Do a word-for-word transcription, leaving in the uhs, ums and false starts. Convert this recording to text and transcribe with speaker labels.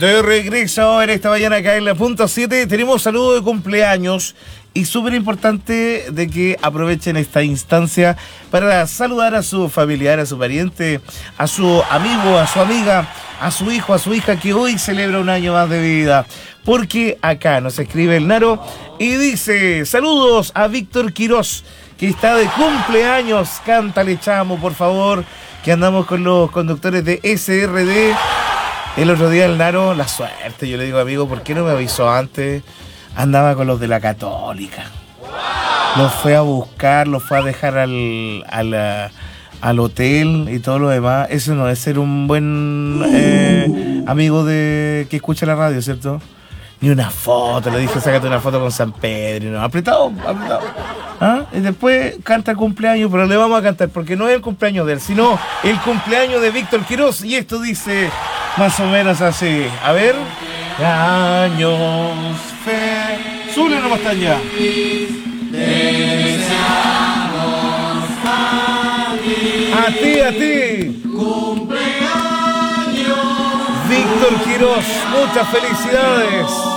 Speaker 1: De regreso en esta mañana acá en la punta siete, tenemos saludo de cumpleaños y súper importante de que aprovechen esta instancia para saludar a su familiar, a su pariente, a su amigo, a su amiga, a su hijo, a su hija que hoy celebra un año más de vida. Porque acá nos escribe el Naro y dice: saludos a Víctor Quirós, que está de cumpleaños. Cántale, chamo, por favor, que andamos con los conductores de S R D. El otro día el Naro, la suerte, yo le digo, amigo, ¿por qué no me avisó antes? Andaba con los de la Católica. Los fue a buscar, los fue a dejar al, al, al hotel y todo lo demás. Eso no es ser un buen eh, amigo de que escucha la radio, ¿cierto? Ni una foto, le dije, sácate una foto con San Pedro. Y no, apretado, apretado. ¿Ah? Y después canta cumpleaños, pero le vamos a cantar porque no es el cumpleaños de él, sino el cumpleaños de Víctor Quirós. Y esto dice más o menos así. A ver. Años fe. Sube nomás están ya. A ti, a ti. Cumpleaños. Víctor Quirós, muchas felicidades.